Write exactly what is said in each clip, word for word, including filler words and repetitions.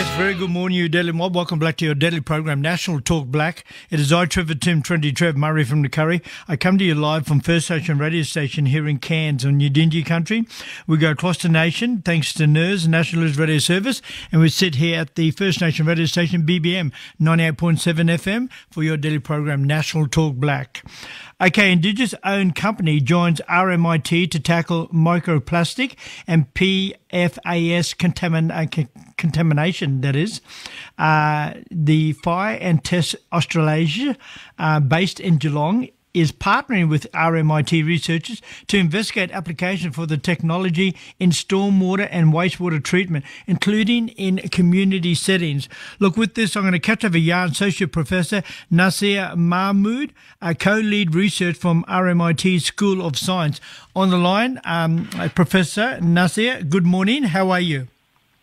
Very good morning, you Daily Mob. Welcome back to your daily program, National Talk Black. It is I, Trevor Tim, Trinity Trev Murray from the Curry. I come to you live from First Nation radio station here in Cairns on Yidinji country. We go across the nation thanks to N E R S, National News Radio Service, and we sit here at the First Nation radio station, B B M ninety-eight point seven F M, for your daily program, National Talk Black. Okay, Indigenous-owned company joins R M I T to tackle microplastic and P F A S contamin- uh, c- contamination, that is. Uh, the Fire and Test Australasia, uh, based in Geelong, is partnering with R M I T researchers to investigate application for the technology in stormwater and wastewater treatment, including in community settings. Look, with this, I'm going to catch up a yarn Associate Professor Nasir Mahmood, a co-lead research from R M I T School of Science. On the line, um, Professor Nasir, good morning. How are you?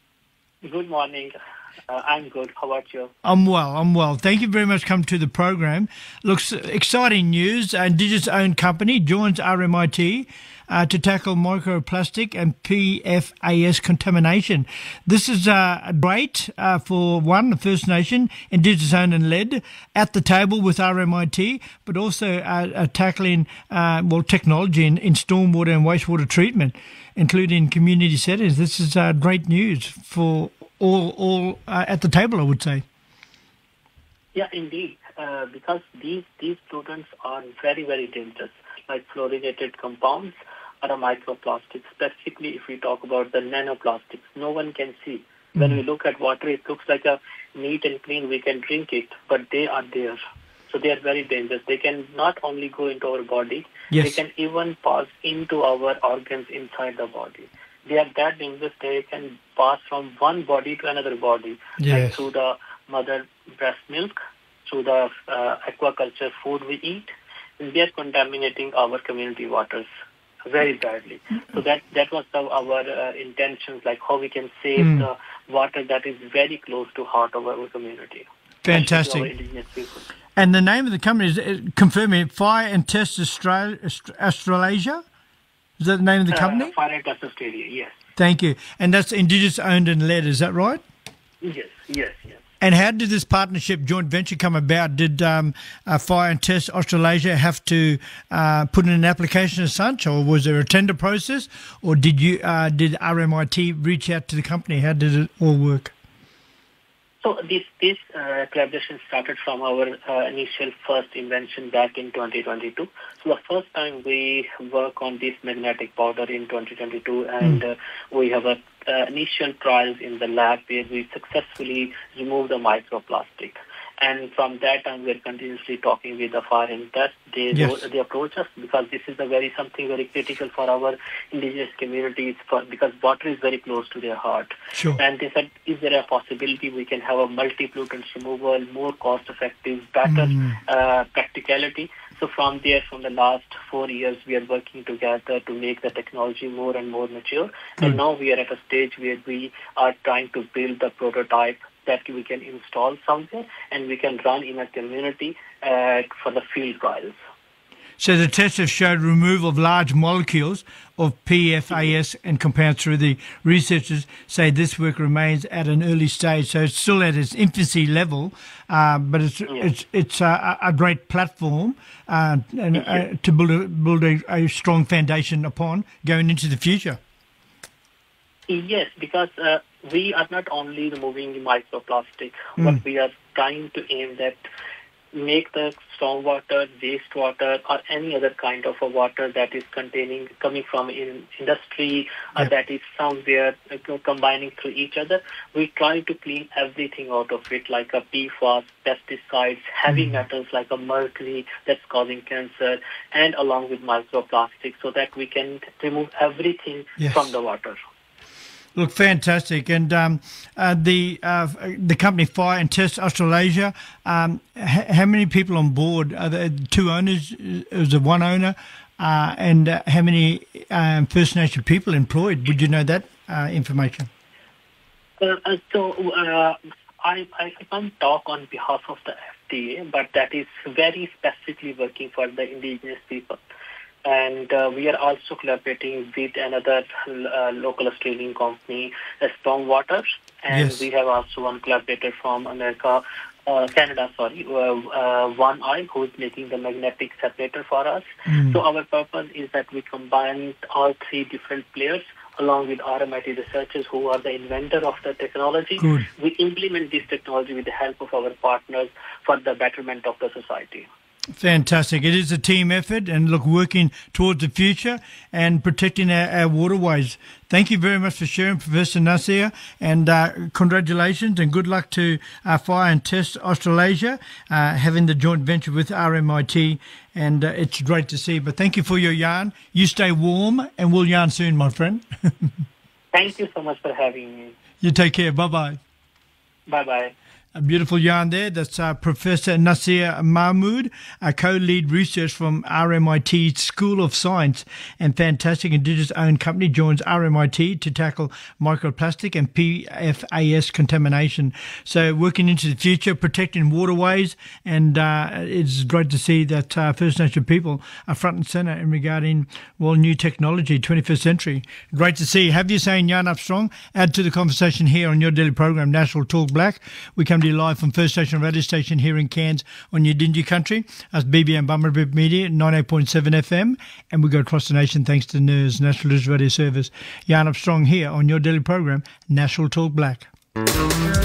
Good morning. Uh, I'm good. How about you? I'm well, I'm well. Thank you very much for coming to the program. Looks exciting news. An Indigenous-owned company joins R M I T uh, to tackle microplastic and P F A S contamination. This is uh, great uh, for, one, the First Nation, Indigenous-owned and led, at the table with R M I T, but also uh, uh, tackling, uh, well, technology in, in stormwater and wastewater treatment, including community settings. This is uh, great news for all all uh, at the table, I would say. Yeah, indeed, uh, because these these pollutants are very, very dangerous, like fluorinated compounds or a microplastic. Specifically, if we talk about the nanoplastics, no one can see. Mm. When we look at water, it looks like a neat and clean, we can drink it, but they are there. So they are very dangerous. They can not only go into our body, yes. They can even pass into our organs inside the body. They are that dangerous, they can pass from one body to another body, yes. Like through the mother breast milk, through the uh, aquaculture food we eat, and they are contaminating our community waters very badly. Mm-hmm. So that, that was the, our uh, intentions, like how we can save mm. the water that is very close to heart of our community. Fantastic. Our indigenous people. And the name of the company is, uh, confirm me, Fire and Test Australia, Australasia? Is that the name of the company? Uh, Fire and Test Australia, yes. Thank you. And that's Indigenous-owned and led, is that right? Yes, yes, yes. And how did this partnership, joint venture, come about? Did um, uh, Fire and Test Australasia have to uh, put in an application as such, or was there a tender process, or did you uh, did R M I T reach out to the company? How did it all work? So this this uh, collaboration started from our uh, initial first invention back in twenty twenty-two. So the first time we work on this magnetic powder in twenty twenty-two, and mm. uh, we have a uh, initial trials in the lab where we successfully removed the microplastic. And from that time, we're continuously talking with the Fire and Test. They yes. they approach us because this is a very something very critical for our indigenous communities, for because water is very close to their heart. Sure. And they said, is there a possibility we can have a multi-pollutant removal, more cost-effective, better mm. uh, practicality? So from there, from the last four years, we are working together to make the technology more and more mature. Mm. And now we are at a stage where we are trying to build the prototype that we can install somewhere and we can run in a community uh, for the field trials. So the tests have showed removal of large molecules of P F A S and compounds through the researchers say this work remains at an early stage. So it's still at its infancy level, uh, but it's yes. it's it's a, a great platform uh, and uh, to build a, build a, a strong foundation upon going into the future. Yes, because uh, we are not only removing the microplastic, mm. but we are trying to aim that make the stormwater, wastewater, or any other kind of a water that is containing, coming from in industry, or yeah. that is somewhere uh, combining through each other. We try to clean everything out of it, like a P FAS, pesticides, heavy mm. metals like a mercury that's causing cancer, and along with microplastics, so that we can remove everything yes. from the water. Look, fantastic. And um, uh, the uh, the company Fire and Test Australasia, um, h- how many people on board? Are there two owners? Is there one owner? Uh, and uh, how many um, First Nation people employed? Would you know that uh, information? Uh, uh, so uh, I, I can't talk on behalf of the F D A, but that is very specifically working for the indigenous people. And uh, we are also collaborating with another uh, local Australian company, Stormwater. And yes. we have also one collaborator from America, uh, Canada, sorry, uh, uh, One Eye, who is making the magnetic separator for us. Mm. So our purpose is that we combine all three different players along with R M I T researchers who are the inventor of the technology. Good. We implement this technology with the help of our partners for the betterment of the society. Fantastic. It is a team effort and look, working towards the future and protecting our, our waterways. Thank you very much for sharing, Professor Nasir, and uh, congratulations and good luck to uh, Fire and Test Australasia, uh, having the joint venture with R M I T, and uh, it's great to see. But thank you for your yarn. You stay warm and we'll yarn soon, my friend. Thank you so much for having me. You take care. Bye-bye. Bye-bye. A beautiful yarn there. That's uh, Professor Nasir Mahmood, a co-lead research from R M I T School of Science, and fantastic Indigenous-owned company joins R M I T to tackle microplastic and P F A S contamination. So working into the future, protecting waterways, and uh, it's great to see that uh, First Nation people are front and centre in regarding, well, new technology, twenty-first century. Great to see. Have you saying Yarn Up Strong? Add to the conversation here on your daily program, National Talk Black. We come to live from First Station Radio Station here in Cairns on Yidinji country. That's B B M Bumblebee Media, ninety-eight point seven F M, and we go across the nation thanks to N I R S, National News Radio Service. Yarn Up Strong here on your daily program, National Talk Black.